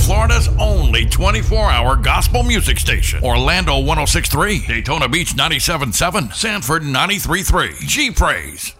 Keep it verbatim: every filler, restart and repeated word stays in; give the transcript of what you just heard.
Florida's only twenty-four hour gospel music station. Orlando one oh six point three, Daytona Beach ninety-seven point seven, Sanford ninety-three point three. G Praise.